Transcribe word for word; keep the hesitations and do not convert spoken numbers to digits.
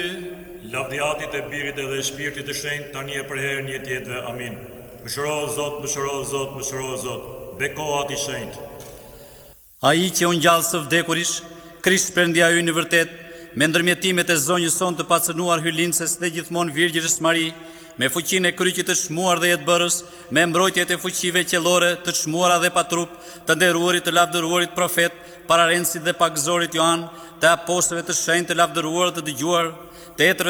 Lavdiatit e Birit dhe Shpirtit të Shenjtë tani e për herën e jetëve. Amin. Mëshiro o Zot, mëshiro o Zot, mëshiro o Zot. Bekohat i Shenjtë. Ai që u ngjall së vdekurish, Krisht Perëndia ynë i vërtet, me ndërmjetimet e zonjës son të pacënuar hyrlinses dhe gjithmonë Virgjinës Mari, me fuqinë e kryqit të çmuar dhe jetëbërës, me mbrojtjet e fuqive qellore të çmuara dhe pa trup, të nderuarit të lavdëruarit profet, pararenësit dhe pagëzorit Joan, të apostëve të shenjtë të lavdëruar të dëgjuar, të